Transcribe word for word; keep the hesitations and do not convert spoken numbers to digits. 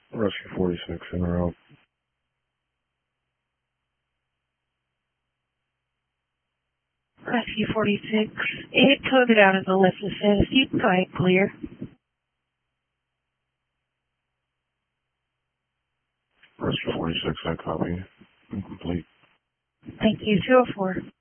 Rescue forty-six in route. Rescue forty-six, it coded out as a lift assist. You can go ahead and clear. Rescue forty-six, I copy. Incomplete. Thank you. two oh four.